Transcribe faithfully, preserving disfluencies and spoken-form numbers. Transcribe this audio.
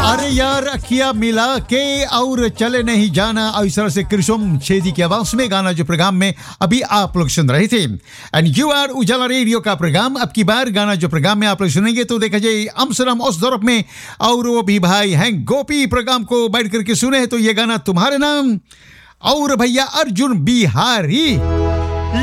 अरे यार अखिया मिला के और चले नहीं जाना इस तरह से कृष्ण छेदी की आवाज में गाना जो प्रोग्राम में अभी आप लोग सुन रहे थे एंड यू आर उजाला रेडियो का प्रोग्राम। अब की बार गाना जो प्रोग्राम में आप लोग सुनेंगे तो देखा जाए अमसरम ओसदौरप में और वो भी भाई हैं गोपी प्रोग्राम को बैठ करके सुने तो ये गाना तुम्हारे नाम और भैया अर्जुन बिहारी